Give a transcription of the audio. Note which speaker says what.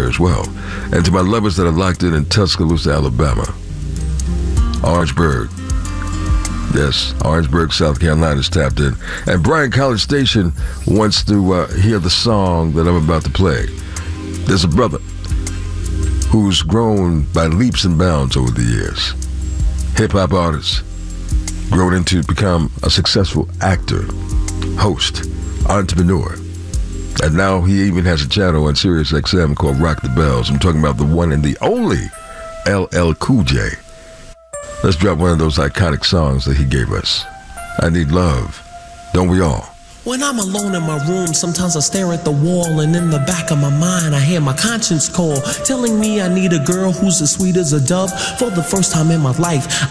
Speaker 1: there as well. And to my lovers that are locked in Tuscaloosa, Alabama. Orangeburg. Yes, Orangeburg, South Carolina is tapped in. And Bryan College Station wants to hear the song that I'm about to play. There's a brother who's grown by leaps and bounds over the years. Hip-hop artist, grown into become a successful actor, host, entrepreneur. And now he even has a channel on Sirius XM called Rock the Bells. I'm talking about the one and the only LL Cool J. Let's drop one of those iconic songs that he gave us. I Need Love. Don't we all?
Speaker 2: When I'm alone in my room, sometimes I stare at the wall, and in the back of my mind I hear my conscience call, telling me I need a girl who's as sweet as a dove. For the first time in my life,